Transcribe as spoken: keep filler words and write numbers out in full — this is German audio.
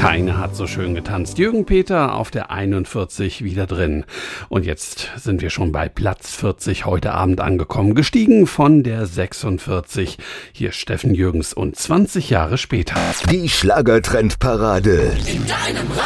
Keine hat so schön getanzt. Jürgen Peter auf der einundvierzig wieder drin. Und jetzt sind wir schon bei Platz vierzig heute Abend angekommen. Gestiegen von der sechsundvierzig. Hier Steffen Jürgens und zwanzig Jahre später. Die Schlagertrendparade. In deinem Radio.